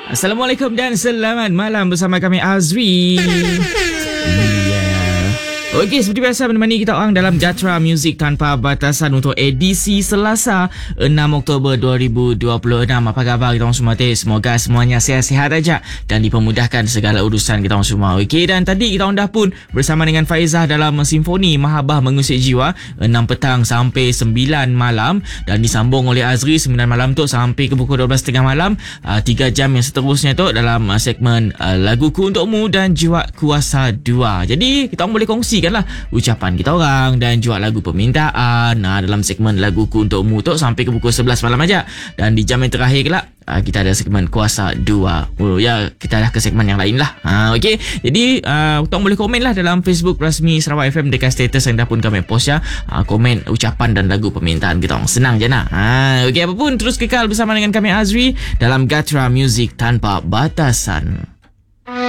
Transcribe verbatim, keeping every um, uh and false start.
Assalamualaikum dan selamat malam bersama kami Azri. Okey, seperti biasa menemani kita orang dalam Gatra Music Tanpa Batasan untuk edisi Selasa enam Oktober dua ribu dua puluh enam. Apa khabar kita orang semua? Semoga semuanya sihat-sihat aja dan dipermudahkan segala urusan kita orang semua. Okey, dan tadi kita orang dah pun bersama dengan Faizah dalam Simfoni Mahabbah Mengusik Jiwa enam petang sampai sembilan malam dan disambung oleh Azri sembilan malam tu sampai ke pukul dua belas tiga puluh malam. Uh, tiga jam yang seterusnya tu dalam uh, segmen uh, Laguku Untukmu dan Jiwa Kuasa dua. Jadi kita orang boleh kongsi lah ucapan kita orang dan juga lagu permintaan nah, dalam segmen Laguku Untukmu tu sampai ke pukul sebelas malam aja. Dan di jam yang terakhir kelak uh, kita ada segmen Kuasa dua. Oh ya, kita dah ke segmen yang lain lah. Ha, okey. Jadi uh, korang boleh komen lah dalam Facebook rasmi Sarawak F M dekat status yang dah pun kami post ya. Uh, komen ucapan dan lagu permintaan kita orang. Senang je nak. Ha, okey, apa pun terus kekal bersama dengan kami Azri dalam Gatra Music Tanpa Batasan.